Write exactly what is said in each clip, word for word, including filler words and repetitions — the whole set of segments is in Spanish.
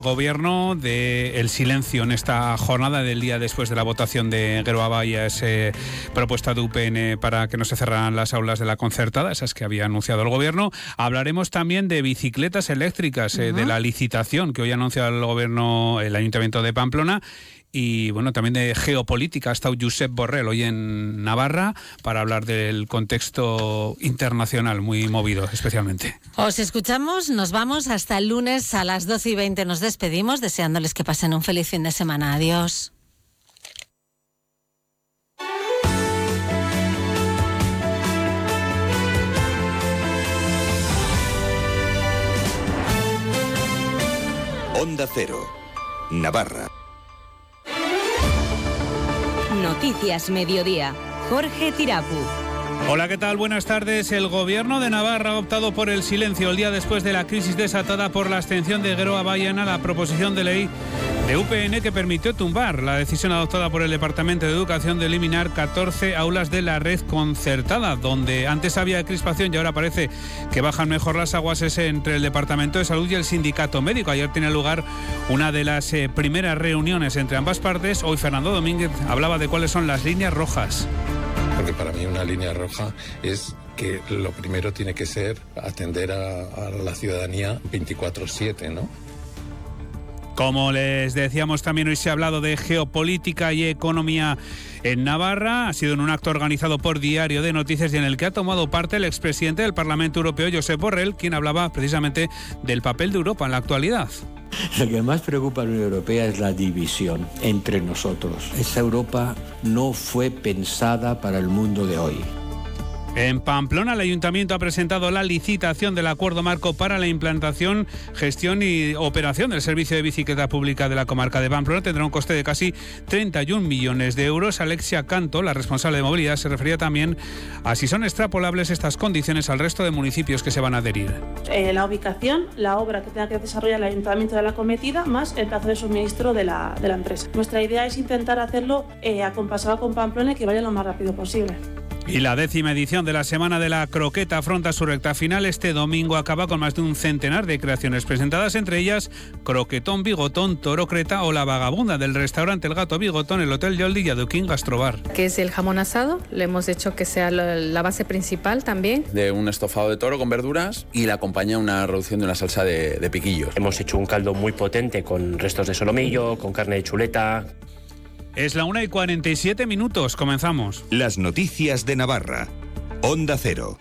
Gobierno del silencio en esta jornada del día después de la votación de Geroa Bai a esa propuesta de U P N para que no se cerraran las aulas de la concertada, esas que había anunciado el Gobierno. Hablaremos también de bicicletas eléctricas, uh-huh. eh, de la licitación que hoy ha anunciado el Gobierno, el Ayuntamiento de Pamplona. Y bueno, también de geopolítica. Ha estado Josep Borrell hoy en Navarra para hablar del contexto internacional muy movido, especialmente. Os escuchamos, nos vamos hasta el lunes a las doce y veinte. Nos despedimos deseándoles que pasen un feliz fin de semana. Adiós. Onda Cero, Navarra. Noticias Mediodía. Jorge Tirapu. Hola, ¿qué tal? Buenas tardes. El Gobierno de Navarra ha optado por el silencio el día después de la crisis desatada por la abstención de Geroa Bai a la proposición de ley de U P N que permitió tumbar la decisión adoptada por el Departamento de Educación de eliminar catorce aulas de la red concertada, donde antes había crispación y ahora parece que bajan mejor las aguas ese entre el Departamento de Salud y el Sindicato Médico. Ayer tiene lugar una de las eh, primeras reuniones entre ambas partes. Hoy Fernando Domínguez hablaba de cuáles son las líneas rojas. Porque para mí una línea roja es que lo primero tiene que ser atender a, a la ciudadanía veinticuatro siete, ¿no? Como les decíamos, también hoy se ha hablado de geopolítica y economía en Navarra. Ha sido en un acto organizado por Diario de Noticias y en el que ha tomado parte el expresidente del Parlamento Europeo, Josep Borrell, quien hablaba precisamente del papel de Europa en la actualidad. Lo que más preocupa a la Unión Europea es la división entre nosotros. Esa Europa no fue pensada para el mundo de hoy. En Pamplona, el Ayuntamiento ha presentado la licitación del acuerdo marco para la implantación, gestión y operación del servicio de bicicleta pública de la comarca de Pamplona. Tendrá un coste de casi treinta y un millones de euros. Alexia Canto, la responsable de movilidad, se refería también a si son extrapolables estas condiciones al resto de municipios que se van a adherir. Eh, la ubicación, la obra que tenga que desarrollar el Ayuntamiento de la Cometida, más el plazo de suministro de la, de la empresa. Nuestra idea es intentar hacerlo eh, acompasado con Pamplona y que vaya lo más rápido posible. Y la décima edición de la Semana de la Croqueta afronta su recta final. Este domingo acaba con más de un centenar de creaciones presentadas, entre ellas Croquetón Bigotón, Toro Creta o La Vagabunda del restaurante El Gato Bigotón, el Hotel Yoldi y Aduquín Gastrobar. Que es el jamón asado, le hemos hecho que sea la base principal también. De un estofado de toro con verduras y le acompaña una reducción de una salsa de, de piquillos. Hemos hecho un caldo muy potente con restos de solomillo, con carne de chuleta. Es la una y cuarenta y siete minutos. Comenzamos. Las noticias de Navarra. Onda Cero.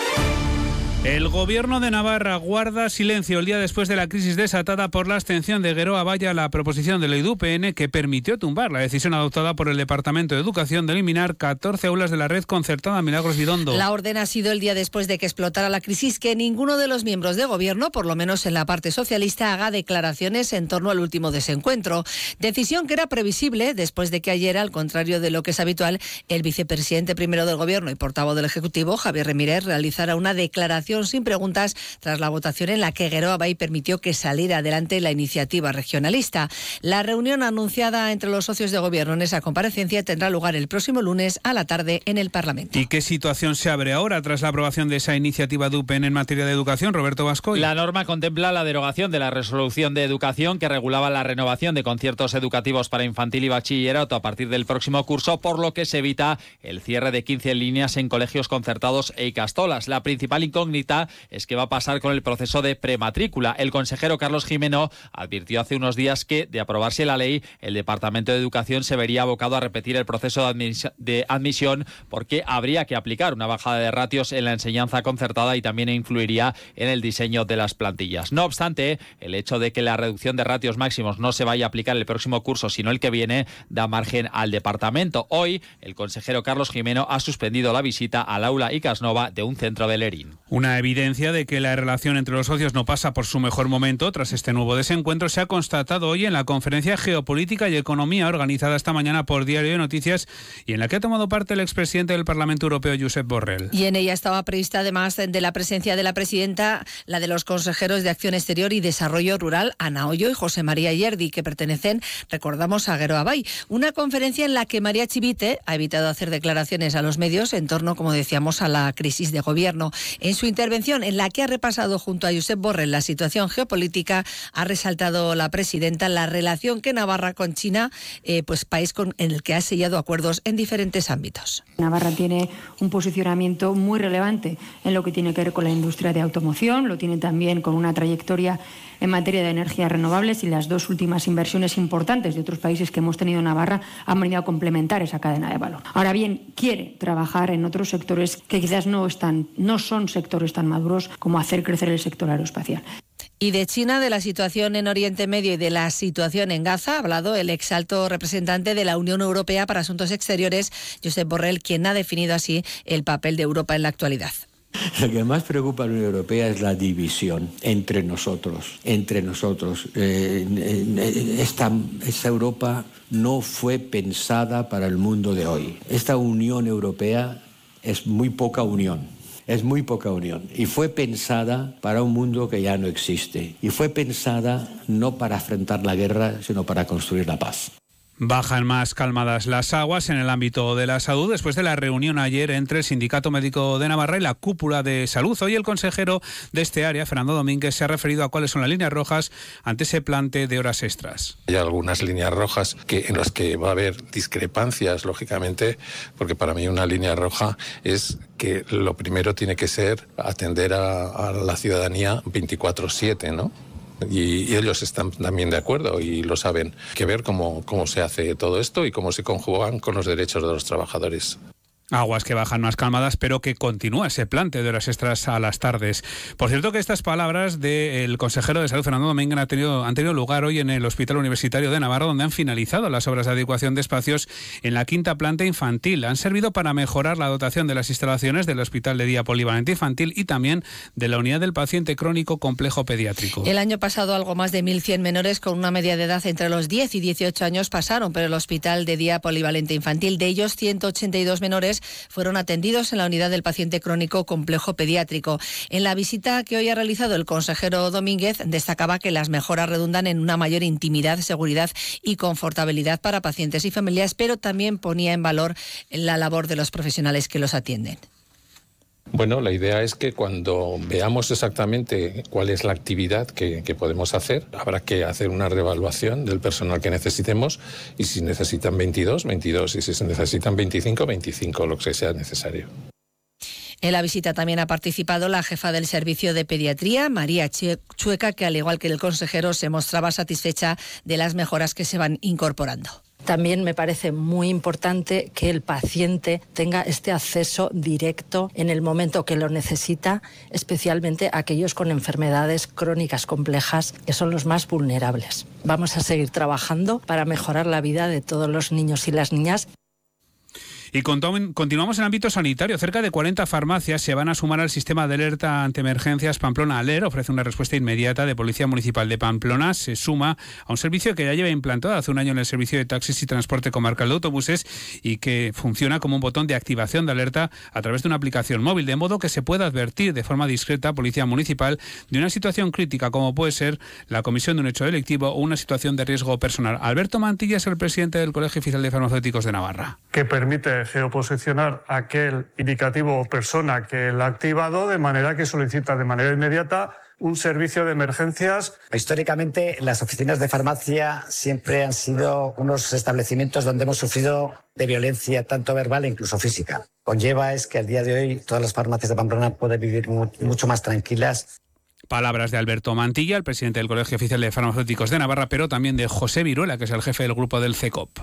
El Gobierno de Navarra guarda silencio el día después de la crisis desatada por la abstención de Geroa Bai a la proposición de ley de U P N que permitió tumbar la decisión adoptada por el Departamento de Educación de eliminar catorce aulas de la red concertada. Milagros Bidondo. La orden ha sido el día después de que explotara la crisis que ninguno de los miembros de Gobierno, por lo menos en la parte socialista, haga declaraciones en torno al último desencuentro. Decisión que era previsible después de que ayer, al contrario de lo que es habitual, el vicepresidente primero del Gobierno y portavoz del Ejecutivo, Javier Remírez, realizara una declaración sin preguntas tras la votación en la que Geroa Bai permitió que saliera adelante la iniciativa regionalista. La reunión anunciada entre los socios de Gobierno en esa comparecencia tendrá lugar el próximo lunes a la tarde en el Parlamento. ¿Y qué situación se abre ahora tras la aprobación de esa iniciativa de U P N en materia de educación? Roberto Bascoy. La norma contempla la derogación de la resolución de educación que regulaba la renovación de conciertos educativos para infantil y bachillerato a partir del próximo curso, por lo que se evita el cierre de quince líneas en colegios concertados e ikastolas. La principal incógnita es qué va a pasar con el proceso de prematrícula. El consejero Carlos Jimeno advirtió hace unos días que, de aprobarse la ley, el Departamento de Educación se vería abocado a repetir el proceso de, admis- de admisión porque habría que aplicar una bajada de ratios en la enseñanza concertada y también influiría en el diseño de las plantillas. No obstante, el hecho de que la reducción de ratios máximos no se vaya a aplicar el próximo curso, sino el que viene, da margen al departamento. Hoy, el consejero Carlos Jimeno ha suspendido la visita al aula Icasnova de un centro de Lerín. Una evidencia de que la relación entre los socios no pasa por su mejor momento tras este nuevo desencuentro se ha constatado hoy en la conferencia Geopolítica y Economía organizada esta mañana por Diario de Noticias y en la que ha tomado parte el expresidente del Parlamento Europeo, Josep Borrell. Y en ella estaba prevista, además de la presencia de la presidenta, la de los consejeros de Acción Exterior y Desarrollo Rural, Ana Ollo y José María Yerdi, que pertenecen, recordamos, a Geroa Bai. Una conferencia en la que María Chivite ha evitado hacer declaraciones a los medios en torno, como decíamos, a la crisis de gobierno. En su intervención, en la que ha repasado junto a Josep Borrell la situación geopolítica, ha resaltado la presidenta la relación que Navarra con China, eh, pues país con, en el que ha sellado acuerdos en diferentes ámbitos. Navarra tiene un posicionamiento muy relevante en lo que tiene que ver con la industria de automoción, lo tiene también con una trayectoria en materia de energías renovables, y las dos últimas inversiones importantes de otros países que hemos tenido en Navarra han venido a complementar esa cadena de valor. Ahora bien, quiere trabajar en otros sectores que quizás no están, no son sectores tan maduros como hacer crecer el sector aeroespacial. Y de China, de la situación en Oriente Medio y de la situación en Gaza, ha hablado el exalto representante de la Unión Europea para Asuntos Exteriores, Josep Borrell, quien ha definido así el papel de Europa en la actualidad. Lo que más preocupa a la Unión Europea es la división entre nosotros, entre nosotros. Eh, eh, esta, esta Europa no fue pensada para el mundo de hoy. Esta Unión Europea es muy poca unión. Es muy poca unión y fue pensada para un mundo que ya no existe, y fue pensada no para afrontar la guerra, sino para construir la paz. Bajan más calmadas las aguas en el ámbito de la salud después de la reunión ayer entre el Sindicato Médico de Navarra y la Cúpula de Salud. Hoy el consejero de este área, Fernando Domínguez, se ha referido a cuáles son las líneas rojas ante ese plante de horas extras. Hay algunas líneas rojas que, en las que va a haber discrepancias, lógicamente, porque para mí una línea roja es que lo primero tiene que ser atender a, a la ciudadanía veinticuatro siete, ¿no? Y, y ellos están también de acuerdo y lo saben. Hay que ver cómo, cómo se hace todo esto y cómo se conjugan con los derechos de los trabajadores. Aguas que bajan más calmadas, pero que continúa ese plante de horas extras a las tardes. Por cierto que estas palabras del consejero de Salud, Fernando Domínguez, han tenido, han tenido lugar hoy en el Hospital Universitario de Navarra, donde han finalizado las obras de adecuación de espacios en la quinta planta infantil. Han servido para mejorar la dotación de las instalaciones del Hospital de Día Polivalente Infantil y también de la unidad del paciente crónico complejo pediátrico. El año pasado algo más de mil cien menores con una media de edad entre los diez y dieciocho años pasaron por el Hospital de Día Polivalente Infantil. De ellos, ciento ochenta y dos menores fueron atendidos en la unidad del paciente crónico complejo pediátrico. En la visita que hoy ha realizado el consejero Domínguez, destacaba que las mejoras redundan en una mayor intimidad, seguridad y confortabilidad para pacientes y familias, pero también ponía en valor la labor de los profesionales que los atienden. Bueno, la idea es que cuando veamos exactamente cuál es la actividad que, que podemos hacer, habrá que hacer una reevaluación del personal que necesitemos, y si necesitan veintidós, veintidós, y si se necesitan veinticinco, veinticinco, lo que sea necesario. En la visita también ha participado la jefa del Servicio de Pediatría, María Chueca, que al igual que el consejero se mostraba satisfecha de las mejoras que se van incorporando. También me parece muy importante que el paciente tenga este acceso directo en el momento que lo necesita, especialmente aquellos con enfermedades crónicas complejas, que son los más vulnerables. Vamos a seguir trabajando para mejorar la vida de todos los niños y las niñas. Y continuamos en el ámbito sanitario. Cerca de cuarenta farmacias se van a sumar al sistema de alerta ante emergencias Pamplona Aler. Ofrece una respuesta inmediata de Policía Municipal de Pamplona. Se suma a un servicio que ya lleva implantado hace un año en el Servicio de Taxis y Transporte Comarcal de Autobuses y que funciona como un botón de activación de alerta a través de una aplicación móvil, de modo que se pueda advertir de forma discreta a Policía Municipal de una situación crítica como puede ser la comisión de un hecho delictivo o una situación de riesgo personal. Alberto Mantilla es el presidente del Colegio Oficial de Farmacéuticos de Navarra. Que permite geoposicionar aquel indicativo o persona que la ha activado, de manera que solicita de manera inmediata un servicio de emergencias. Históricamente, las oficinas de farmacia siempre han sido unos establecimientos donde hemos sufrido de violencia, tanto verbal e incluso física. Conlleva es que al día de hoy todas las farmacias de Pamplona pueden vivir mucho más tranquilas. Palabras de Alberto Mantilla, el presidente del Colegio Oficial de Farmacéuticos de Navarra, pero también de José Viruela, que es el jefe del grupo del C E C O P.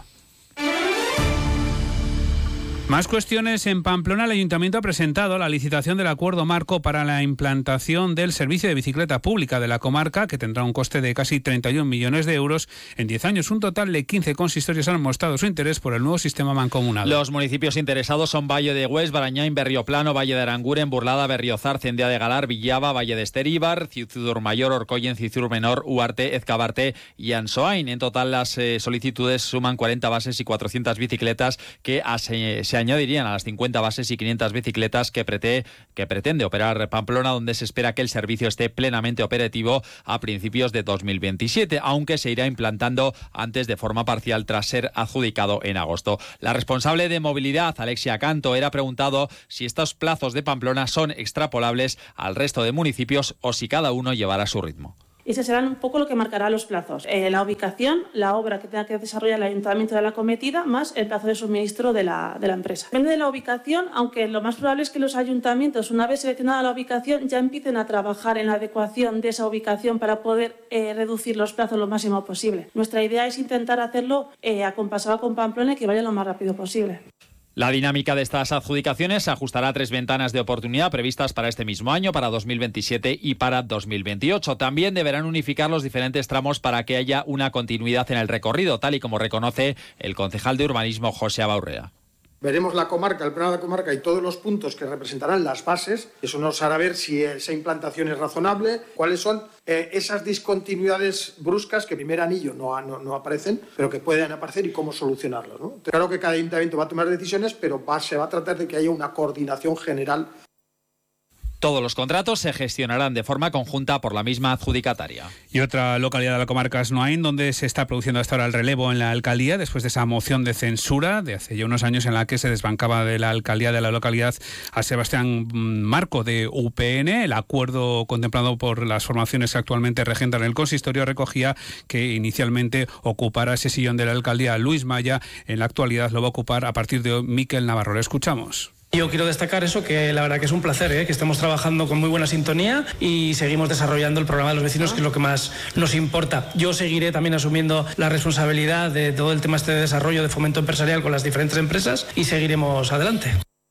Más cuestiones. En Pamplona, el Ayuntamiento ha presentado la licitación del acuerdo marco para la implantación del servicio de bicicleta pública de la comarca, que tendrá un coste de casi treinta y un millones de euros en diez años. Un total de quince consistorios han mostrado su interés por el nuevo sistema mancomunado. Los municipios interesados son Valle de Hues, Barañáin, Berrioplano, Valle de Aranguren, Burlada, Berriozar, Cendea de Galar, Villaba, Valle de Esteríbar, Ciudad Mayor, Orcoyen, Cizur Menor, Uarte, Ezcabarte y Ansoain. En total, las eh, solicitudes suman cuarenta bases y cuatrocientas bicicletas que se se añadirían a las cincuenta bases y quinientas bicicletas que, prete, que pretende operar Pamplona, donde se espera que el servicio esté plenamente operativo a principios de dos mil veintisiete, aunque se irá implantando antes de forma parcial tras ser adjudicado en agosto. La responsable de movilidad, Alexia Canto, era preguntado si estos plazos de Pamplona son extrapolables al resto de municipios o si cada uno llevará su ritmo. Y ese será un poco lo que marcará los plazos. Eh, la ubicación, la obra que tenga que desarrollar el ayuntamiento de la acometida, más el plazo de suministro de la, de la empresa. Depende de la ubicación, aunque lo más probable es que los ayuntamientos, una vez seleccionada la ubicación, ya empiecen a trabajar en la adecuación de esa ubicación para poder eh, reducir los plazos lo máximo posible. Nuestra idea es intentar hacerlo eh, acompasado con Pamplona y que vaya lo más rápido posible. La dinámica de estas adjudicaciones se ajustará a tres ventanas de oportunidad previstas para este mismo año, para dos mil veintisiete y para dos mil veintiocho. También deberán unificar los diferentes tramos para que haya una continuidad en el recorrido, tal y como reconoce el concejal de urbanismo José Abaurrea. Veremos la comarca, el plano de la comarca y todos los puntos que representarán las bases. Eso nos hará ver si esa implantación es razonable, cuáles son eh, esas discontinuidades bruscas que en primer anillo no, no, no aparecen, pero que pueden aparecer y cómo solucionarlas, ¿no? Claro que cada ayuntamiento va a tomar decisiones, pero va, se va a tratar de que haya una coordinación general. Todos los contratos se gestionarán de forma conjunta por la misma adjudicataria. Y otra localidad de la comarca es Noain, donde se está produciendo hasta ahora el relevo en la alcaldía, después de esa moción de censura de hace ya unos años en la que se desbancaba de la alcaldía de la localidad a Sebastián Marco de U P N. El acuerdo contemplado por las formaciones que actualmente regentan el consistorio recogía que inicialmente ocupara ese sillón de la alcaldía Luis Maya. En la actualidad lo va a ocupar a partir de hoy Miquel Navarro. Le escuchamos. Yo quiero destacar eso, que la verdad que es un placer, ¿eh? que estemos trabajando con muy buena sintonía y seguimos desarrollando el programa de los vecinos, que es lo que más nos importa. Yo seguiré también asumiendo la responsabilidad de todo el tema este de desarrollo de fomento empresarial con las diferentes empresas y seguiremos adelante.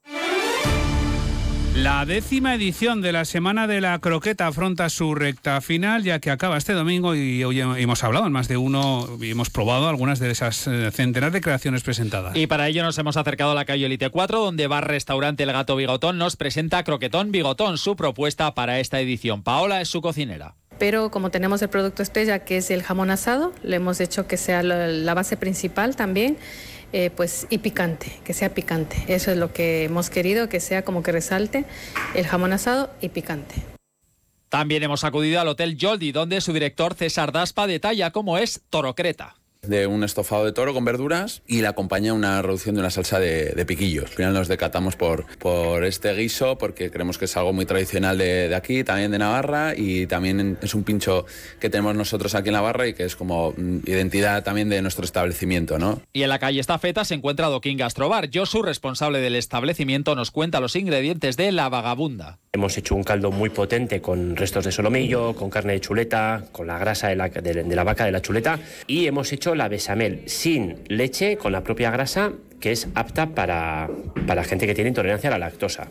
La décima edición de la Semana de la Croqueta afronta su recta final, ya que acaba este domingo y hoy hemos hablado en más de uno y hemos probado algunas de esas centenares de creaciones presentadas. Y para ello nos hemos acercado a la calle Elite cuatro, donde Bar Restaurante El Gato Bigotón nos presenta Croquetón Bigotón, su propuesta para esta edición. Paola es su cocinera. Pero como tenemos el producto estrella, que es el jamón asado, le hemos hecho que sea la base principal también. Eh, pues y picante, que sea picante. Eso es lo que hemos querido, que sea como que resalte el jamón asado y picante. También hemos acudido al Hotel Joldi, donde su director César Daspa detalla cómo es Torocreta. De un estofado de toro con verduras y le acompaña una reducción de una salsa de, de piquillos. Al final nos decatamos por, por este guiso porque creemos que es algo muy tradicional de, de aquí, también de Navarra, y también es un pincho que tenemos nosotros aquí en Navarra y que es como identidad también de nuestro establecimiento, ¿no? Y en la calle Estafeta se encuentra Doquín Gastrobar. Josu, responsable del establecimiento, nos cuenta los ingredientes de La Vagabunda. Hemos hecho un caldo muy potente con restos de solomillo, con carne de chuleta, con la grasa de la, de, de la vaca de la chuleta, y hemos hecho la bechamel sin leche, con la propia grasa, que es apta para, para gente que tiene intolerancia a la lactosa.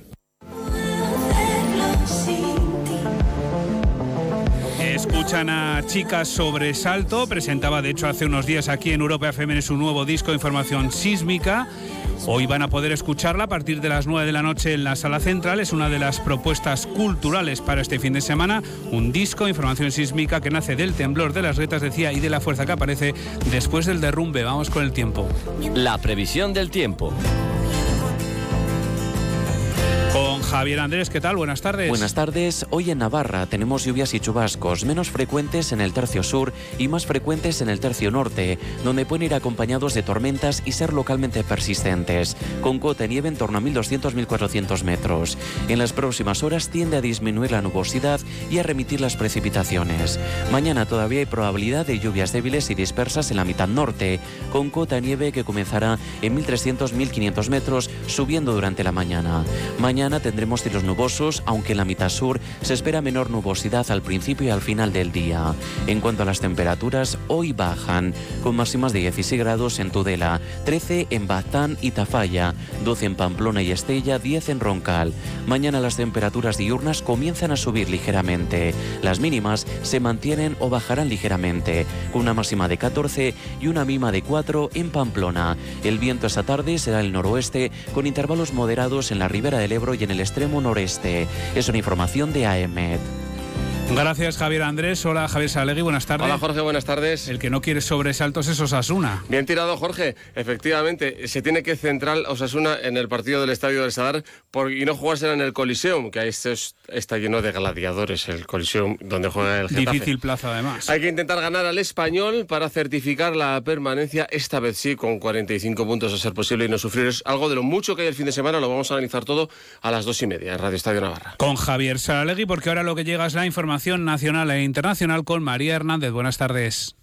Escuchan a Chicas Sobresalto, presentaba de hecho hace unos días aquí en Europa F M su nuevo disco Información Sísmica. Hoy van a poder escucharla a partir de las nueve de la noche en la Sala Central. Es una de las propuestas culturales para este fin de semana. Un disco, Información Sísmica, que nace del temblor de las Retas, decía, y de la fuerza que aparece después del derrumbe. Vamos con el tiempo. La previsión del tiempo. Con Javier Andrés, ¿qué tal? Buenas tardes. Buenas tardes. Hoy en Navarra tenemos lluvias y chubascos, menos frecuentes en el tercio sur y más frecuentes en el tercio norte, donde pueden ir acompañados de tormentas y ser localmente persistentes, con cota de nieve en torno a mil doscientos a mil cuatrocientos metros. En las próximas horas tiende a disminuir la nubosidad y a remitir las precipitaciones. Mañana todavía hay probabilidad de lluvias débiles y dispersas en la mitad norte, con cota de nieve que comenzará en mil trescientos a mil quinientos metros, subiendo durante la mañana. Mañana tendremos cielos nubosos, aunque en la mitad sur se espera menor nubosidad al principio y al final del día. En cuanto a las temperaturas, hoy bajan, con máximas de dieciséis grados en Tudela, trece en Baztán y Tafalla, doce en Pamplona y Estella, diez en Roncal. Mañana las temperaturas diurnas comienzan a subir ligeramente. Las mínimas se mantienen o bajarán ligeramente, con una máxima de catorce y una mínima de cuatro en Pamplona. El viento esta tarde será el noroeste, con intervalos moderados en la ribera del Ebro y en el extremo noreste. Es una información de AEMET. Gracias, Javier Andrés. Hola, Javier Salegui, buenas tardes. Hola, Jorge, buenas tardes. El que no quiere sobresaltos es Osasuna. Bien tirado, Jorge. Efectivamente, se tiene que centrar Osasuna en el partido del Estadio del Sadar por, y no jugársela en el Coliseum, que ahí está, está lleno de gladiadores, el Coliseum donde juega el Getafe. Difícil plaza, además. Hay que intentar ganar al Español para certificar la permanencia, esta vez sí, con cuarenta y cinco puntos a ser posible y no sufrir. Es algo de lo mucho que hay el fin de semana, lo vamos a analizar todo a las dos y media en Radio Estadio Navarra. Con Javier Salegui, porque ahora lo que llega es la información nacional e internacional con María Hernández. Buenas tardes.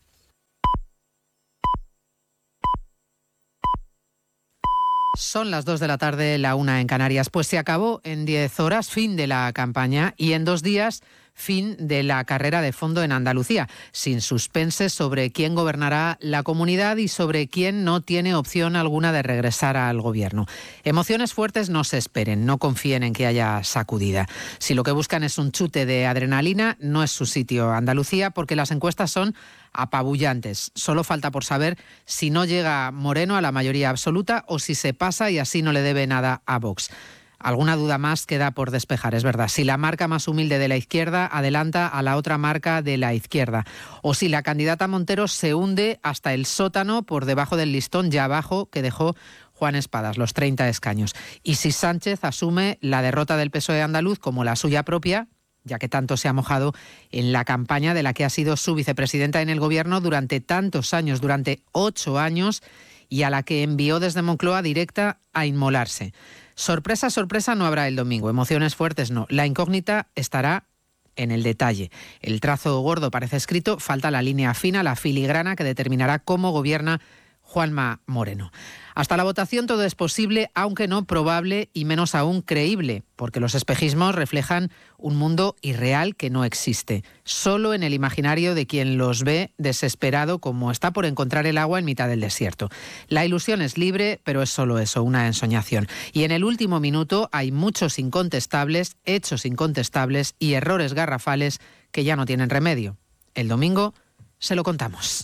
Son las dos de la tarde, la una en Canarias. Pues se acabó en diez horas, fin de la campaña, y en dos días, fin de la carrera de fondo en Andalucía, sin suspense sobre quién gobernará la comunidad y sobre quién no tiene opción alguna de regresar al gobierno. Emociones fuertes no se esperen, no confíen en que haya sacudida. Si lo que buscan es un chute de adrenalina, no es su sitio Andalucía, porque las encuestas son apabullantes. Solo falta por saber si no llega Moreno a la mayoría absoluta o si se pasa y así no le debe nada a Vox. Alguna duda más queda por despejar, es verdad. Si la marca más humilde de la izquierda adelanta a la otra marca de la izquierda. O si la candidata Montero se hunde hasta el sótano por debajo del listón ya abajo que dejó Juan Espadas, los treinta escaños. Y si Sánchez asume la derrota del P S O E andaluz como la suya propia, ya que tanto se ha mojado en la campaña de la que ha sido su vicepresidenta en el gobierno durante tantos años, durante ocho años, y a la que envió desde Moncloa directa a inmolarse. Sorpresa, sorpresa no habrá el domingo, emociones fuertes no. La incógnita estará en el detalle. El trazo gordo parece escrito, falta la línea fina, la filigrana que determinará cómo gobierna Juanma Moreno. Hasta la votación todo es posible, aunque no probable y menos aún creíble, porque los espejismos reflejan un mundo irreal que no existe, solo en el imaginario de quien los ve desesperado como está por encontrar el agua en mitad del desierto. La ilusión es libre, pero es solo eso, una ensoñación. Y en el último minuto hay muchos incontestables, hechos incontestables y errores garrafales que ya no tienen remedio. El domingo se lo contamos.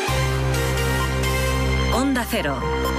Onda Cero.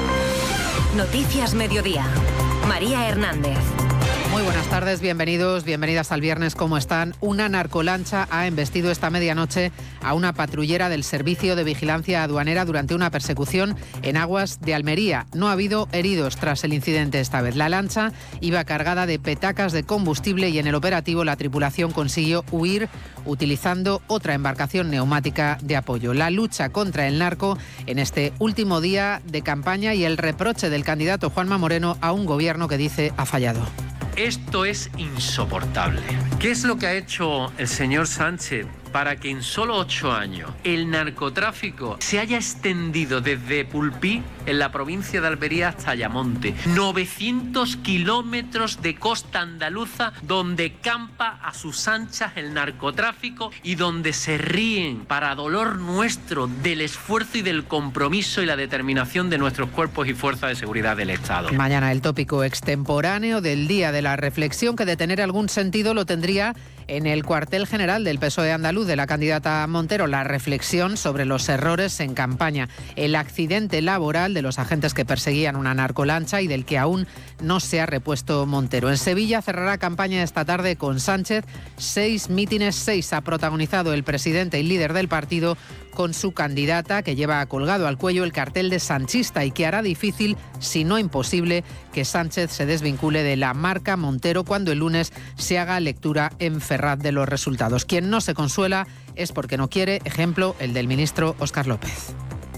Noticias Mediodía. María Hernández. Muy buenas tardes, bienvenidos, bienvenidas al viernes, ¿cómo están? Una narcolancha ha embestido esta medianoche a una patrullera del Servicio de Vigilancia Aduanera durante una persecución en aguas de Almería. No ha habido heridos tras el incidente esta vez. La lancha iba cargada de petacas de combustible y en el operativo la tripulación consiguió huir utilizando otra embarcación neumática de apoyo. La lucha contra el narco en este último día de campaña y el reproche del candidato Juanma Moreno a un gobierno que dice ha fallado. Esto es insoportable. ¿Qué es lo que ha hecho el señor Sánchez para que en solo ocho años el narcotráfico se haya extendido desde Pulpí, en la provincia de Almería, hasta Ayamonte? novecientos kilómetros de costa andaluza donde campa a sus anchas el narcotráfico y donde se ríen, para dolor nuestro, del esfuerzo y del compromiso y la determinación de nuestros cuerpos y fuerzas de seguridad del Estado. Mañana el tópico extemporáneo del día de la reflexión, que de tener algún sentido lo tendría en el cuartel general del P S O E andaluz de la candidata Montero, la reflexión sobre los errores en campaña, el accidente laboral de los agentes que perseguían una narcolancha y del que aún no se ha repuesto Montero. En Sevilla cerrará campaña esta tarde con Sánchez. Seis mítines, seis ha protagonizado el presidente y líder del partido con su candidata, que lleva colgado al cuello el cartel de sanchista y que hará difícil, si no imposible, que Sánchez se desvincule de la marca Montero cuando el lunes se haga lectura en Ferraz de los resultados. Quien no se consuela es porque no quiere, ejemplo, el del ministro Óscar López.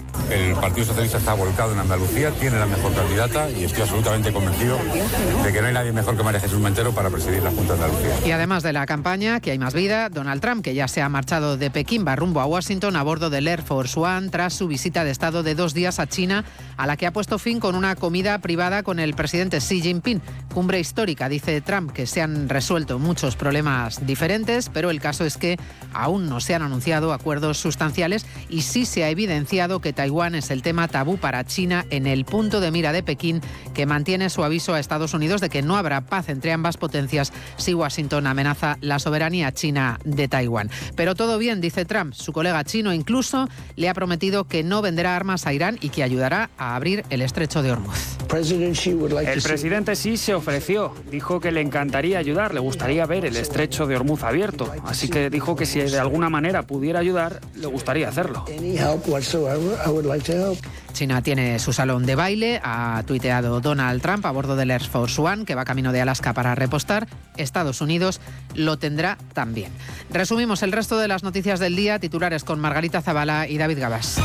El Partido Socialista está volcado en Andalucía, tiene la mejor candidata y estoy absolutamente convencido de que no hay nadie mejor que María Jesús Montero para presidir la Junta de Andalucía. Y además de la campaña, que hay más vida, Donald Trump, que ya se ha marchado de Pekín, va rumbo a Washington a bordo del Air Force One tras su visita de Estado de dos días a China, a la que ha puesto fin con una comida privada con el presidente Xi Jinping. Cumbre histórica, dice Trump, que se han resuelto muchos problemas diferentes, pero el caso es que aún no se han anunciado acuerdos sustanciales y sí se ha evidenciado que Taiwán Taiwán es el tema tabú para China en el punto de mira de Pekín, que mantiene su aviso a Estados Unidos de que no habrá paz entre ambas potencias si Washington amenaza la soberanía china de Taiwán. Pero todo bien, dice Trump. Su colega chino incluso le ha prometido que no venderá armas a Irán y que ayudará a abrir el estrecho de Hormuz. El presidente Xi se ofreció. Dijo que le encantaría ayudar, le gustaría ver el estrecho de Hormuz abierto. Así que dijo que si de alguna manera pudiera ayudar, le gustaría hacerlo. China tiene su salón de baile, ha tuiteado Donald Trump a bordo del Air Force One, que va camino de Alaska para repostar. Estados Unidos lo tendrá también. Resumimos el resto de las noticias del día, titulares con Margarita Zavala y David Gabás.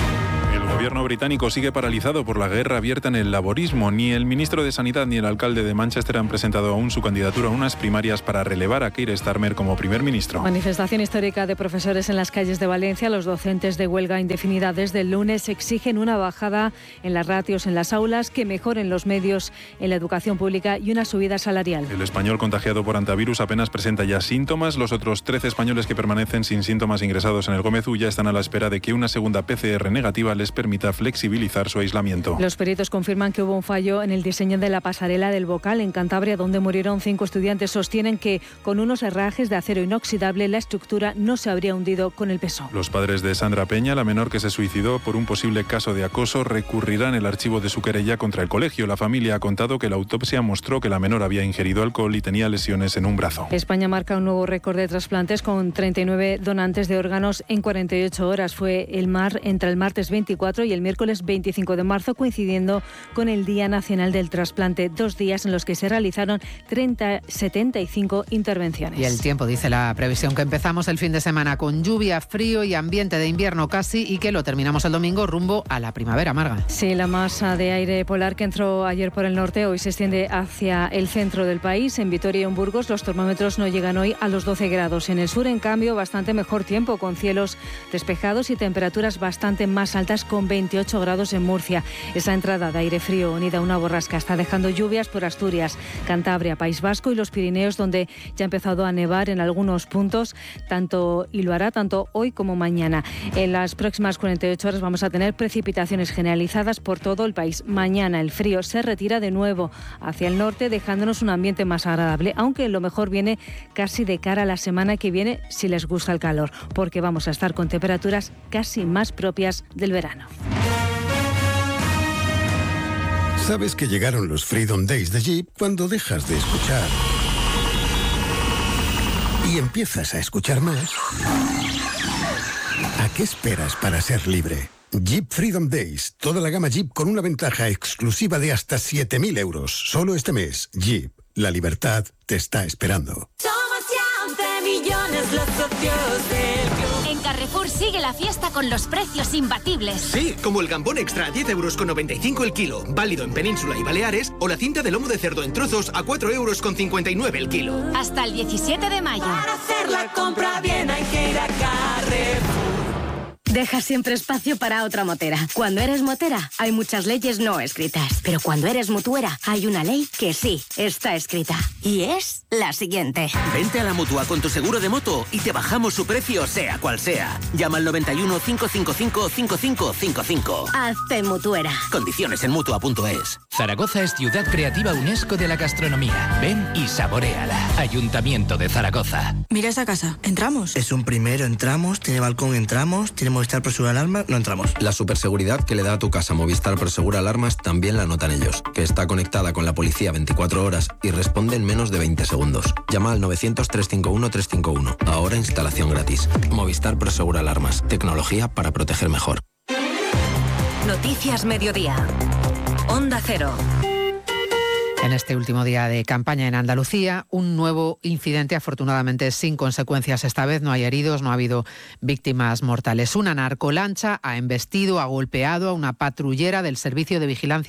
El gobierno británico sigue paralizado por la guerra abierta en el laborismo. Ni el ministro de Sanidad ni el alcalde de Manchester han presentado aún su candidatura a unas primarias para relevar a Keir Starmer como primer ministro. Manifestación histórica de profesores en las calles de Valencia. Los docentes de huelga indefinida desde el lunes exigen una bajada en las ratios en las aulas, que mejoren los medios en la educación pública y una subida salarial. El español contagiado por antivirus apenas presenta ya síntomas. Los otros trece españoles que permanecen sin síntomas ingresados en el Gómez Ulla están a la espera de que una segunda P C R negativa les permita flexibilizar su aislamiento. Los peritos confirman que hubo un fallo en el diseño de la pasarela del Bocal en Cantabria, donde murieron cinco estudiantes. Sostienen que con unos herrajes de acero inoxidable la estructura no se habría hundido con el peso. Los padres de Sandra Peña, la menor que se suicidó por un posible caso de acoso, recurrirán el archivo de su querella contra el colegio. La familia ha contado que la autopsia mostró que la menor había ingerido alcohol y tenía lesiones en un brazo. España marca un nuevo récord de trasplantes con treinta y nueve donantes de órganos en cuarenta y ocho horas. Fue el mar entre el martes veinticuatro y el miércoles veinticinco de marzo, coincidiendo con el Día Nacional del Trasplante, dos días en los que se realizaron treinta, setenta y cinco intervenciones. Y el tiempo, dice la previsión, que empezamos el fin de semana con lluvia, frío y ambiente de invierno casi, y que lo terminamos el domingo rumbo a la primavera, Marga. Sí, la masa de aire polar que entró ayer por el norte hoy se extiende hacia el centro del país. En Vitoria y en Burgos los termómetros no llegan hoy a los doce grados. En el sur, en cambio, bastante mejor tiempo, con cielos despejados y temperaturas bastante más altas, con veintiocho grados en Murcia. Esa entrada de aire frío unida a una borrasca está dejando lluvias por Asturias, Cantabria, País Vasco y los Pirineos, donde ya ha empezado a nevar en algunos puntos, tanto y lo hará tanto hoy como mañana. En las próximas cuarenta y ocho horas vamos a tener precipitaciones generalizadas por todo el país. Mañana el frío se retira de nuevo hacia el norte, dejándonos un ambiente más agradable, aunque lo mejor viene casi de cara a la semana que viene, si les gusta el calor, porque vamos a estar con temperaturas casi más propias del verano. Sabes que llegaron los Freedom Days de Jeep cuando dejas de escuchar y empiezas a escuchar más. ¿A qué esperas para ser libre? Jeep Freedom Days. Toda la gama Jeep con una ventaja exclusiva de hasta siete mil euros. Solo este mes. Jeep. La libertad te está esperando. Somos ya once millones los socios del club. En Carrefour sigue la fiesta con los precios imbatibles. Sí, como el gambón extra a diez euros con noventa y cinco el kilo, válido en Península y Baleares, o la cinta de lomo de cerdo en trozos a cuatro euros con cincuenta y nueve el kilo. Hasta el diecisiete de mayo. Para hacer la compra bien hay que ir a Carrefour. Deja siempre espacio para otra motera. Cuando eres motera, hay muchas leyes no escritas. Pero cuando eres mutuera, hay una ley que sí está escrita. Y es la siguiente. Vente a la Mutua con tu seguro de moto y te bajamos su precio, sea cual sea. Llama al noventa y uno, cinco cinco cinco, cinco cinco cinco cinco. Hazte mutuera. Condiciones en mutua punto es. Zaragoza es Ciudad Creativa UNESCO de la Gastronomía. Ven y saboréala. Ayuntamiento de Zaragoza. Mira esa casa. ¿Entramos? Es un primero, entramos. Tiene balcón, entramos. Tiene Movistar Prosegur Alarmas, no entramos. La superseguridad que le da a tu casa Movistar Prosegur Alarmas también la notan ellos, que está conectada con la policía veinticuatro horas y responde en menos de veinte segundos. Llama al novecientos, trescientos cincuenta y uno, trescientos cincuenta y uno. Ahora instalación gratis. Movistar Prosegur Alarmas. Tecnología para proteger mejor. Noticias Mediodía. Onda Cero. En este último día de campaña en Andalucía, un nuevo incidente, afortunadamente sin consecuencias. Esta vez no hay heridos, no ha habido víctimas mortales. Una narcolancha ha embestido, ha golpeado a una patrullera del Servicio de Vigilancia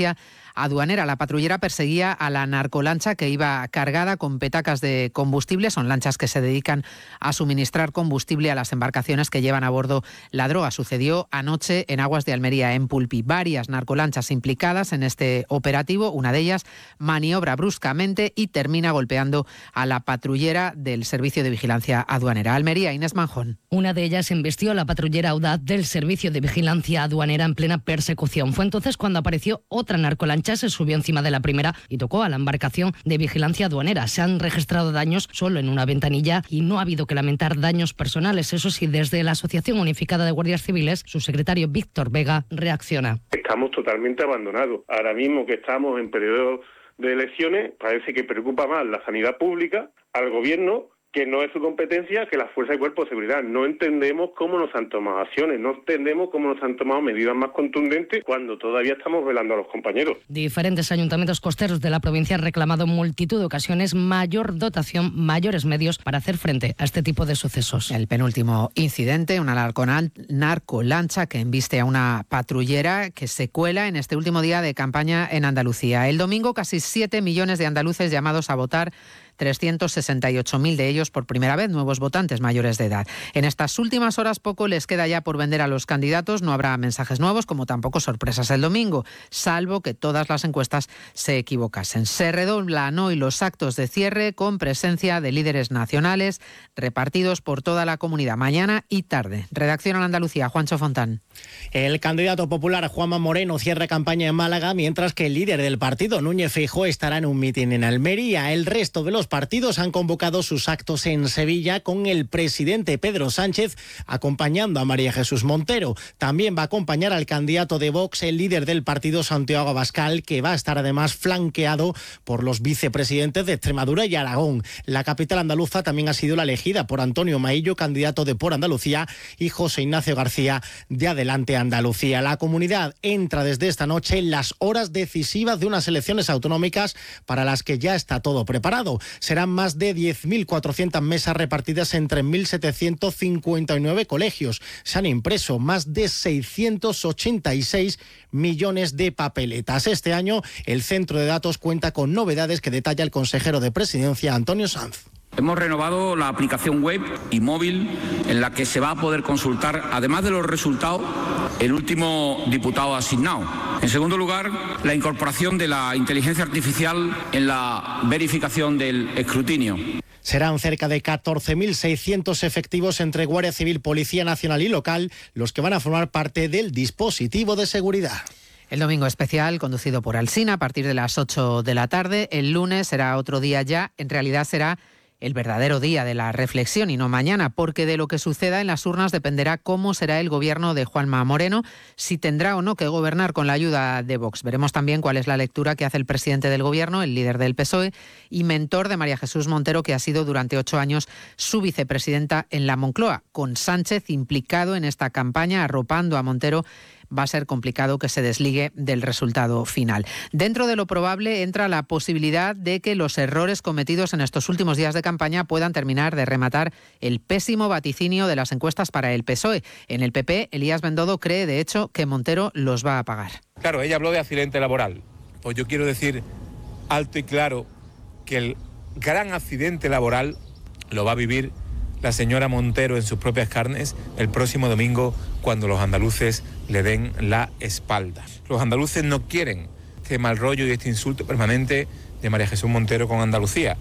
aduanera. La patrullera perseguía a la narcolancha que iba cargada con petacas de combustible. Son lanchas que se dedican a suministrar combustible a las embarcaciones que llevan a bordo la droga. Sucedió anoche en aguas de Almería, en Pulpí. Varias narcolanchas implicadas en este operativo. Una de ellas maniobra bruscamente y termina golpeando a la patrullera del Servicio de Vigilancia Aduanera. Almería, Inés Manjón. Una de ellas embistió a la patrullera audaz del Servicio de Vigilancia Aduanera en plena persecución. Fue entonces cuando apareció otra narcolancha, se subió encima de la primera y tocó a la embarcación de vigilancia aduanera. Se han registrado daños solo en una ventanilla y no ha habido que lamentar daños personales. Eso sí, desde la Asociación Unificada de Guardias Civiles, su secretario Víctor Vega reacciona. Estamos totalmente abandonados. Ahora mismo que estamos en periodo de elecciones, parece que preocupa más la sanidad pública al gobierno, que no es su competencia, que las fuerzas y cuerpos de seguridad. No entendemos cómo nos han tomado acciones, no entendemos cómo nos han tomado medidas más contundentes cuando todavía estamos velando a los compañeros. Diferentes ayuntamientos costeros de la provincia han reclamado en multitud de ocasiones mayor dotación, mayores medios para hacer frente a este tipo de sucesos. El penúltimo incidente, una narcolancha que embiste a una patrullera que se cuela en este último día de campaña en Andalucía. El domingo, casi siete millones de andaluces llamados a votar, trescientos sesenta y ocho mil de ellos por primera vez, nuevos votantes mayores de edad. En estas últimas horas poco les queda ya por vender a los candidatos. No habrá mensajes nuevos, como tampoco sorpresas el domingo, salvo que todas las encuestas se equivocasen. Se redoblan hoy los actos de cierre con presencia de líderes nacionales repartidos por toda la comunidad, mañana y tarde. Redacción en Andalucía, Juancho Fontán. El candidato popular Juanma Moreno cierra campaña en Málaga, mientras que el líder del partido, Núñez Feijóo, estará en un mitin en Almería. El resto de los partidos han convocado sus actos en Sevilla, con el presidente Pedro Sánchez acompañando a María Jesús Montero. También va a acompañar al candidato de Vox, el líder del partido, Santiago Abascal, que va a estar además flanqueado por los vicepresidentes de Extremadura y Aragón. La capital andaluza también ha sido la elegida por Antonio Maillo, candidato de Por Andalucía, y José Ignacio García, de Adelante Andalucía. La comunidad entra desde esta noche en las horas decisivas de unas elecciones autonómicas para las que ya está todo preparado. Serán más de diez mil cuatrocientas mesas repartidas entre mil setecientos cincuenta y nueve colegios. Se han impreso más de seiscientos ochenta y seis millones de papeletas. Este año el centro de datos cuenta con novedades que detalla el consejero de Presidencia, Antonio Sanz. Hemos renovado la aplicación web y móvil en la que se va a poder consultar, además de los resultados, el último diputado asignado. En segundo lugar, la incorporación de la inteligencia artificial en la verificación del escrutinio. Serán cerca de catorce mil seiscientos efectivos entre Guardia Civil, Policía Nacional y Local los que van a formar parte del dispositivo de seguridad. El domingo especial, conducido por Alsina, a partir de las ocho de la tarde. El lunes será otro día ya. En realidad será el verdadero día de la reflexión y no mañana, porque de lo que suceda en las urnas dependerá cómo será el gobierno de Juanma Moreno, si tendrá o no que gobernar con la ayuda de Vox. Veremos también cuál es la lectura que hace el presidente del gobierno, el líder del P S O E y mentor de María Jesús Montero, que ha sido durante ocho años su vicepresidenta en la Moncloa. Con Sánchez implicado en esta campaña, arropando a Montero, va a ser complicado que se desligue del resultado final. Dentro de lo probable entra la posibilidad de que los errores cometidos en estos últimos días de campaña puedan terminar de rematar el pésimo vaticinio de las encuestas para el P S O E. En el P P, Elías Bendodo cree, de hecho, que Montero los va a pagar. Claro, ella habló de accidente laboral. Pues yo quiero decir alto y claro que el gran accidente laboral lo va a vivir la señora Montero en sus propias carnes el próximo domingo, cuando los andaluces le den la espalda. Los andaluces no quieren este mal rollo y este insulto permanente de María Jesús Montero con Andalucía.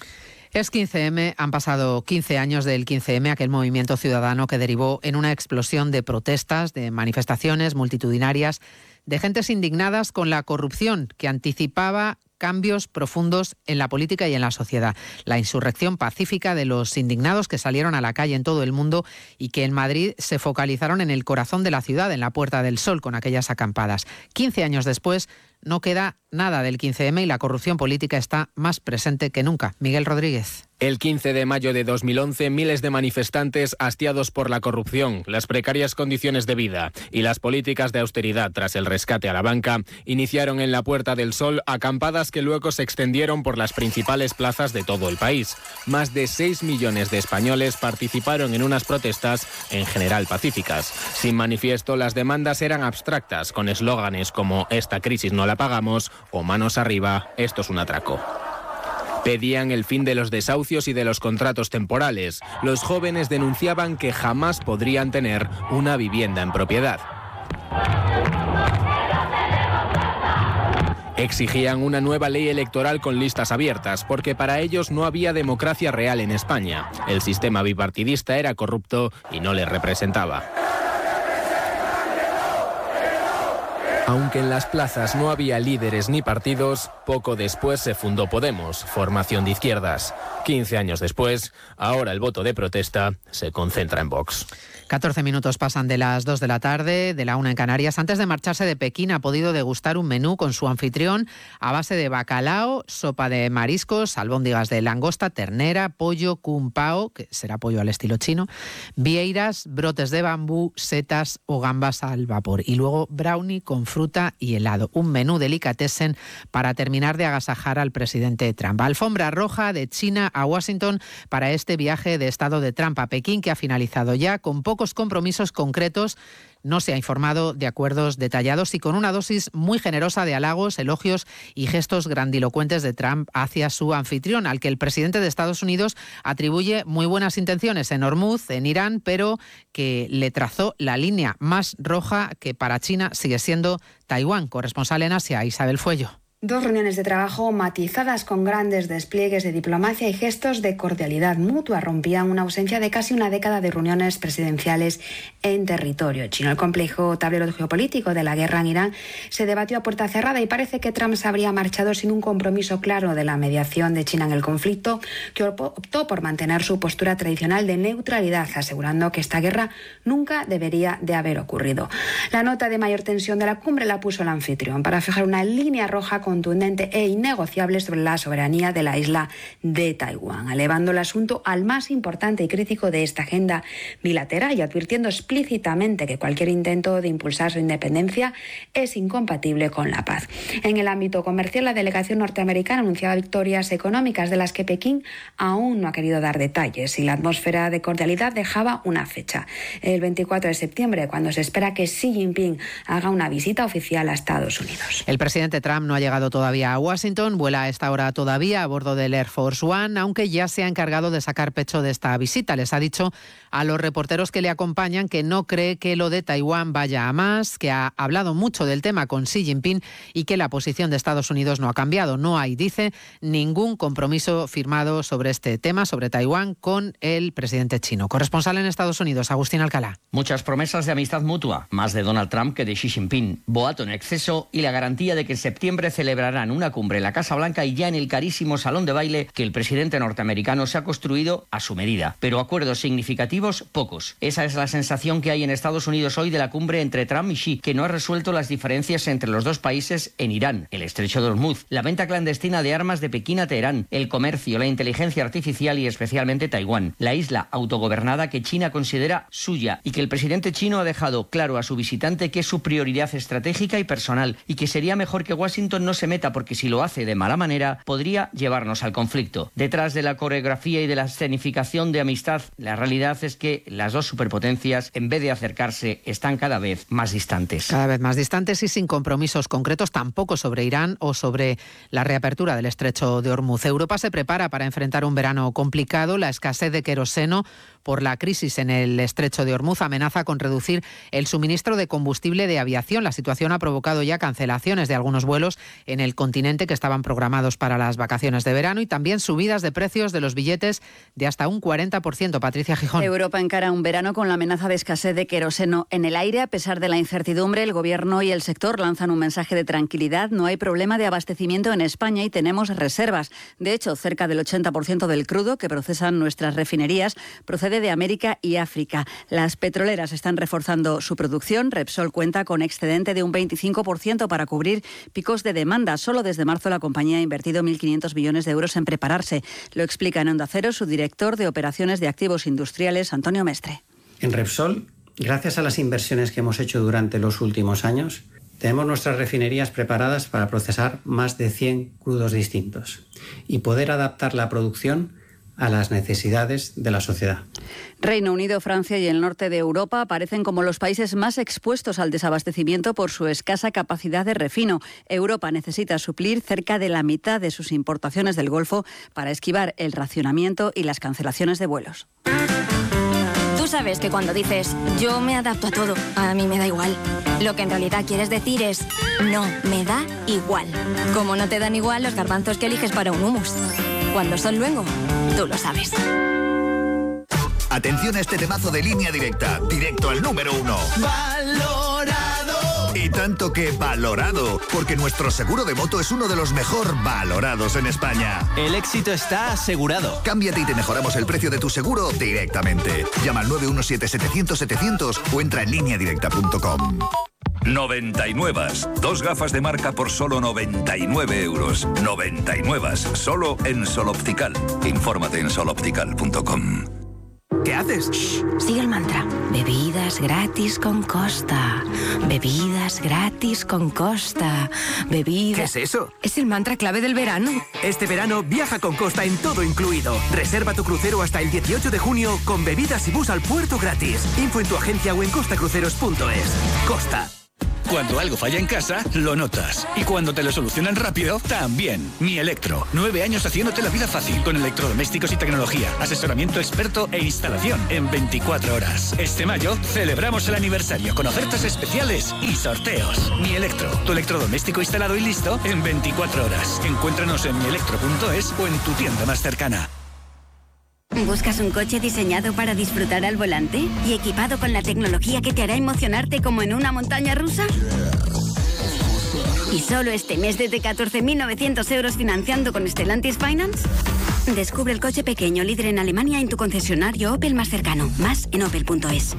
Es quince eme, han pasado quince años del quince eme, aquel movimiento ciudadano que derivó en una explosión de protestas, de manifestaciones multitudinarias, de gentes indignadas con la corrupción que anticipaba cambios profundos en la política y en la sociedad. La insurrección pacífica de los indignados que salieron a la calle en todo el mundo y que en Madrid se focalizaron en el corazón de la ciudad, en la Puerta del Sol, con aquellas acampadas. quince años después, no queda nada del quince eme y la corrupción política está más presente que nunca. Miguel Rodríguez. El quince de mayo de dos mil once, miles de manifestantes hastiados por la corrupción, las precarias condiciones de vida y las políticas de austeridad tras el rescate a la banca, iniciaron en la Puerta del Sol acampadas que luego se extendieron por las principales plazas de todo el país. Más de seis millones de españoles participaron en unas protestas en general pacíficas. Sin manifiesto, las demandas eran abstractas, con eslóganes como «Esta crisis no la pagamos» o «Manos arriba, esto es un atraco». Pedían el fin de los desahucios y de los contratos temporales. Los jóvenes denunciaban que jamás podrían tener una vivienda en propiedad. Exigían una nueva ley electoral con listas abiertas, porque para ellos no había democracia real en España. El sistema bipartidista era corrupto y no les representaba. Aunque en las plazas no había líderes ni partidos, poco después se fundó Podemos, formación de izquierdas. quince años después, ahora el voto de protesta se concentra en Vox. catorce minutos pasan de las dos de la tarde, de la una en Canarias. Antes de marcharse de Pekín ha podido degustar un menú con su anfitrión a base de bacalao, sopa de mariscos, albóndigas de langosta, ternera, pollo, kung pao, que será pollo al estilo chino, vieiras, brotes de bambú, setas o gambas al vapor. Y luego brownie con fruta y helado. Un menú delicatessen para terminar de agasajar al presidente Trump. Alfombra roja de China a Washington para este viaje de Estado de Trump a Pekín, que ha finalizado ya con pocos compromisos concretos. No se ha informado de acuerdos detallados y con una dosis muy generosa de halagos, elogios y gestos grandilocuentes de Trump hacia su anfitrión, al que el presidente de Estados Unidos atribuye muy buenas intenciones en Hormuz, en Irán, pero que le trazó la línea más roja, que para China sigue siendo Taiwán. Corresponsal en Asia, Isabel Fuello. Dos reuniones de trabajo matizadas con grandes despliegues de diplomacia y gestos de cordialidad mutua rompían una ausencia de casi una década de reuniones presidenciales en territorio chino. El complejo tablero geopolítico de la guerra en Irán se debatió a puerta cerrada y parece que Trump se habría marchado sin un compromiso claro de la mediación de China en el conflicto, que optó por mantener su postura tradicional de neutralidad, asegurando que esta guerra nunca debería de haber ocurrido. La nota de mayor tensión de la cumbre la puso el anfitrión para fijar una línea roja con contundente e innegociable sobre la soberanía de la isla de Taiwán, elevando el asunto al más importante y crítico de esta agenda bilateral y advirtiendo explícitamente que cualquier intento de impulsar su independencia es incompatible con la paz. En el ámbito comercial, la delegación norteamericana anunciaba victorias económicas de las que Pekín aún no ha querido dar detalles, y la atmósfera de cordialidad dejaba una fecha: el veinticuatro de septiembre, cuando se espera que Xi Jinping haga una visita oficial a Estados Unidos. El presidente Trump no ha llegado todavía a Washington, vuela a esta hora todavía a bordo del Air Force One, aunque ya se ha encargado de sacar pecho de esta visita. Les ha dicho a los reporteros que le acompañan que no cree que lo de Taiwán vaya a más, que ha hablado mucho del tema con Xi Jinping y que la posición de Estados Unidos no ha cambiado. No hay, dice, ningún compromiso firmado sobre este tema, sobre Taiwán, con el presidente chino. Corresponsal en Estados Unidos, Agustín Alcalá. Muchas promesas de amistad mutua, más de Donald Trump que de Xi Jinping. Boato en exceso y la garantía de que en septiembre celebrarán una cumbre en la Casa Blanca y ya en el carísimo salón de baile que el presidente norteamericano se ha construido a su medida. Pero acuerdos significativos, pocos. Esa es la sensación que hay en Estados Unidos hoy de la cumbre entre Trump y Xi, que no ha resuelto las diferencias entre los dos países en Irán, el estrecho de Hormuz, la venta clandestina de armas de Pekín a Teherán, el comercio, la inteligencia artificial y especialmente Taiwán, la isla autogobernada que China considera suya y que el presidente chino ha dejado claro a su visitante que es su prioridad estratégica y personal y que sería mejor que Washington no se meta, porque si lo hace de mala manera podría llevarnos al conflicto. Detrás de la coreografía y de la escenificación de amistad, la realidad es que las dos superpotencias, en vez de acercarse, están cada vez más distantes. Cada vez más distantes y sin compromisos concretos tampoco sobre Irán o sobre la reapertura del estrecho de Hormuz. Europa se prepara para enfrentar un verano complicado. La escasez de queroseno por la crisis en el estrecho de Hormuz amenaza con reducir el suministro de combustible de aviación. La situación ha provocado ya cancelaciones de algunos vuelos en el continente que estaban programados para las vacaciones de verano y también subidas de precios de los billetes de hasta un cuarenta por ciento. Patricia Gijón. Europa encara un verano con la amenaza de escasez de queroseno en el aire. A pesar de la incertidumbre, el Gobierno y el sector lanzan un mensaje de tranquilidad. No hay problema de abastecimiento en España y tenemos reservas. De hecho, cerca del ochenta por ciento del crudo que procesan nuestras refinerías procede de América y África. Las petroleras están reforzando su producción. Repsol cuenta con excedente de un veinticinco por ciento para cubrir picos de demanda demanda. Solo desde marzo la compañía ha invertido mil quinientos millones de euros en prepararse. Lo explica en Onda Cero su director de operaciones de activos industriales, Antonio Mestre. En Repsol, gracias a las inversiones que hemos hecho durante los últimos años, tenemos nuestras refinerías preparadas para procesar más de cien crudos distintos y poder adaptar la producción a las necesidades de la sociedad. Reino Unido, Francia y el norte de Europa aparecen como los países más expuestos al desabastecimiento por su escasa capacidad de refino. Europa necesita suplir cerca de la mitad de sus importaciones del Golfo para esquivar el racionamiento y las cancelaciones de vuelos. Tú sabes que cuando dices yo me adapto a todo, a mí me da igual. Lo que en realidad quieres decir es no, me da igual. Como no te dan igual los garbanzos que eliges para un hummus. Cuando son luengo, tú lo sabes. Atención a este temazo de Línea Directa, directo al número uno. ¡Valorado! Y tanto que valorado, porque nuestro seguro de moto es uno de los mejor valorados en España. El éxito está asegurado. Cámbiate y te mejoramos el precio de tu seguro directamente. Llama al nueve uno siete, setecientos, setecientos o entra en línea directa punto com. noventa y nueve. Dos gafas de marca por solo noventa y nueve euros. noventa y nueve. Solo en Sol Optical. Infórmate en sol optical punto com. ¿Qué haces? Shh, sigue el mantra. Bebidas gratis con Costa. Bebidas gratis con Costa. Bebidas... ¿Qué es eso? Es el mantra clave del verano. Este verano viaja con Costa en todo incluido. Reserva tu crucero hasta el dieciocho de junio con bebidas y bus al puerto gratis. Info en tu agencia o en costa cruceros punto es. Costa. Cuando algo falla en casa, lo notas. Y cuando te lo solucionan rápido, también. Mi Electro. Nueve años haciéndote la vida fácil. Con electrodomésticos y tecnología. Asesoramiento experto e instalación en veinticuatro horas. Este mayo celebramos el aniversario con ofertas especiales y sorteos. Mi Electro. Tu electrodoméstico instalado y listo en veinticuatro horas. Encuéntranos en mi electro punto es o en tu tienda más cercana. ¿Buscas un coche diseñado para disfrutar al volante y equipado con la tecnología que te hará emocionarte como en una montaña rusa? ¿Y solo este mes desde catorce mil novecientos euros financiando con Stellantis Finance? Descubre el coche pequeño líder en Alemania en tu concesionario Opel más cercano. Más en opel punto es.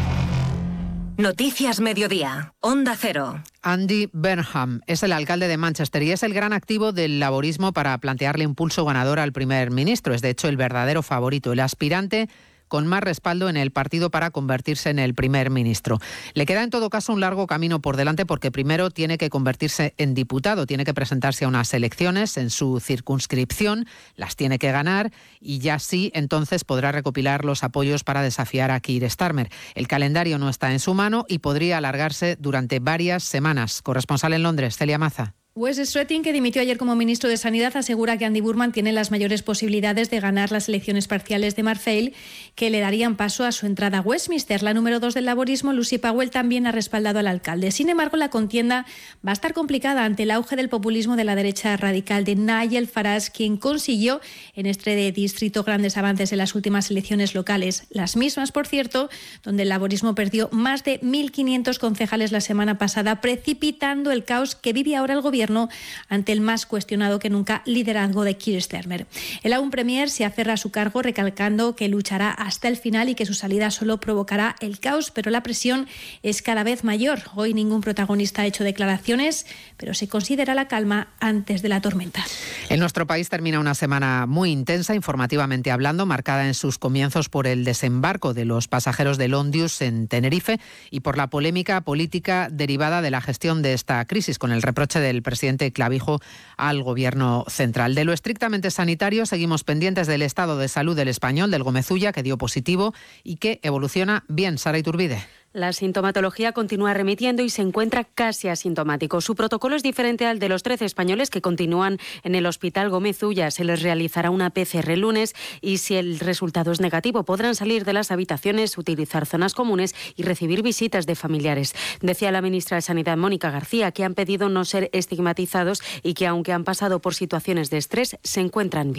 Noticias Mediodía, Onda Cero. Andy Burnham es el alcalde de Manchester y es el gran activo del laborismo para plantearle impulso ganador al primer ministro. Es de hecho el verdadero favorito, el aspirante con más respaldo en el partido para convertirse en el primer ministro. Le queda en todo caso un largo camino por delante porque primero tiene que convertirse en diputado, tiene que presentarse a unas elecciones en su circunscripción, las tiene que ganar y ya sí entonces podrá recopilar los apoyos para desafiar a Keir Starmer. El calendario no está en su mano y podría alargarse durante varias semanas. Corresponsal en Londres, Celia Maza. Wes Streeting, que dimitió ayer como ministro de Sanidad, asegura que Andy Burnham tiene las mayores posibilidades de ganar las elecciones parciales de Marfell, que le darían paso a su entrada a Westminster. La número dos del laborismo, Lucy Powell, también ha respaldado al alcalde. Sin embargo, la contienda va a estar complicada ante el auge del populismo de la derecha radical de Nigel Farage, quien consiguió en este distrito grandes avances en las últimas elecciones locales. Las mismas, por cierto, donde el laborismo perdió más de mil quinientos concejales la semana pasada, precipitando el caos que vive ahora el gobierno ante el más cuestionado que nunca liderazgo de Keir Starmer. El aún premier se aferra a su cargo recalcando que luchará hasta el final y que su salida solo provocará el caos, pero la presión es cada vez mayor. Hoy ningún protagonista ha hecho declaraciones, pero se considera la calma antes de la tormenta. En nuestro país termina una semana muy intensa, informativamente hablando, marcada en sus comienzos por el desembarco de los pasajeros del Ondius en Tenerife y por la polémica política derivada de la gestión de esta crisis, con el reproche del presidente Clavijo al Gobierno central. De lo estrictamente sanitario, seguimos pendientes del estado de salud del español, del Gomezulla, que dio positivo y que evoluciona bien. Sara Iturbide. La sintomatología continúa remitiendo y se encuentra casi asintomático. Su protocolo es diferente al de los trece españoles que continúan en el Hospital Gomezulla. Se les realizará una P C R el lunes y si el resultado es negativo podrán salir de las habitaciones, utilizar zonas comunes y recibir visitas de familiares. Decía la ministra de Sanidad, Mónica García, que han pedido no ser estigmatizados y que aunque han pasado por situaciones de estrés, se encuentran bien.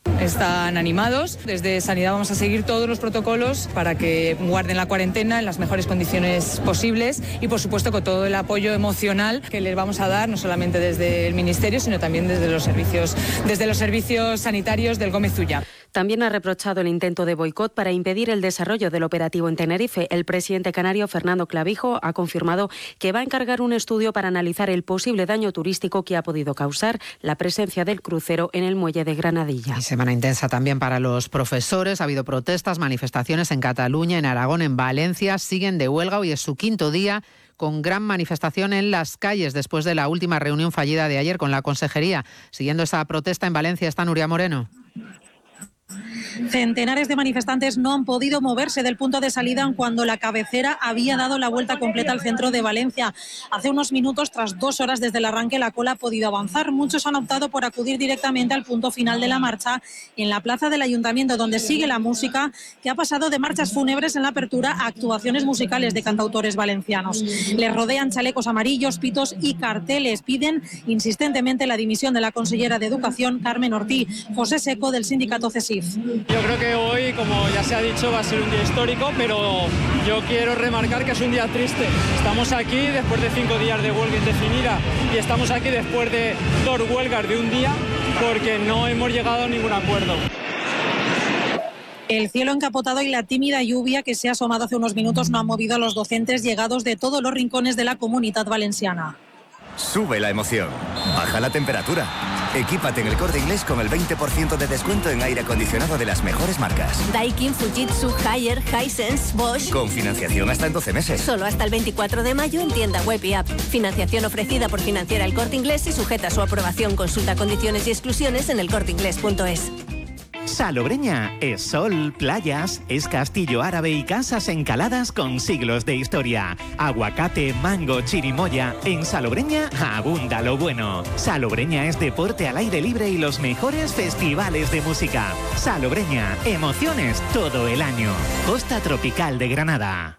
Están animados. Desde Sanidad vamos a seguir todos los protocolos para que guarden la cuarentena en las mejores condiciones posibles y, por supuesto, con todo el apoyo emocional que les vamos a dar, no solamente desde el Ministerio, sino también desde los servicios, desde los servicios sanitarios del Gómez Ulla. También ha reprochado el intento de boicot para impedir el desarrollo del operativo en Tenerife. El presidente canario, Fernando Clavijo, ha confirmado que va a encargar un estudio para analizar el posible daño turístico que ha podido causar la presencia del crucero en el muelle de Granadilla. Y semana intensa también para los profesores. Ha habido protestas, manifestaciones en Cataluña, en Aragón, en Valencia. Siguen de huelga. Hoy es su quinto día, con gran manifestación en las calles después de la última reunión fallida de ayer con la Consejería. Siguiendo esa protesta en Valencia está Nuria Moreno. Centenares de manifestantes no han podido moverse del punto de salida cuando la cabecera había dado la vuelta completa al centro de Valencia. Hace unos minutos, tras dos horas desde el arranque, la cola ha podido avanzar. Muchos han optado por acudir directamente al punto final de la marcha en la plaza del Ayuntamiento, donde sigue la música, que ha pasado de marchas fúnebres en la apertura a actuaciones musicales de cantautores valencianos. Les rodean chalecos amarillos, pitos y carteles. Piden insistentemente la dimisión de la consellera de Educación, Carmen Ortí. José Seco, del sindicato CESIF. Yo creo que hoy, como ya se ha dicho, va a ser un día histórico, pero yo quiero remarcar que es un día triste. Estamos aquí después de cinco días de huelga indefinida y estamos aquí después de dos huelgas de un día porque no hemos llegado a ningún acuerdo. El cielo encapotado y la tímida lluvia que se ha asomado hace unos minutos no han movido a los docentes llegados de todos los rincones de la Comunidad Valenciana. Sube la emoción, baja la temperatura. Equípate en El Corte Inglés con el veinte por ciento de descuento en aire acondicionado de las mejores marcas. Daikin, Fujitsu, Haier, Hisense, Bosch. Con financiación hasta en doce meses. Solo hasta el veinticuatro de mayo en tienda web y app. Financiación ofrecida por Financiera El Corte Inglés y sujeta a su aprobación. Consulta condiciones y exclusiones en el corte inglés punto es. Salobreña es sol, playas, es castillo árabe y casas encaladas con siglos de historia. Aguacate, mango, chirimoya. En Salobreña abunda lo bueno. Salobreña es deporte al aire libre y los mejores festivales de música. Salobreña, emociones todo el año. Costa Tropical de Granada.